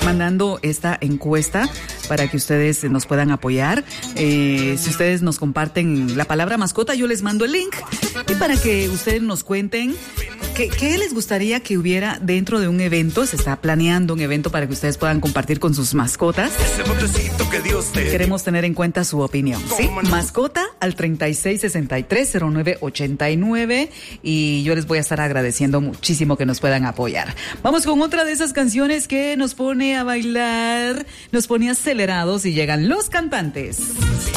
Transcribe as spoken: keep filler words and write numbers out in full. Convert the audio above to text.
mandando esta encuesta para que ustedes nos puedan apoyar. Eh, si ustedes nos comparten la palabra mascota, yo les mando el link. Y para que ustedes nos cuenten qué, qué les gustaría que hubiera dentro de un evento. Se está planeando un evento para que ustedes puedan compartir con sus mascotas. Que Dios te... Queremos tener en cuenta su opinión, ¿sí? Mascota al treinta y seis sesenta y tres cero nueve ochenta y nueve, y yo les voy a estar agradeciendo muchísimo que nos puedan apoyar. Vamos con otra de esas canciones que nos pone a bailar, nos pone acelerados, y llegan los cantantes.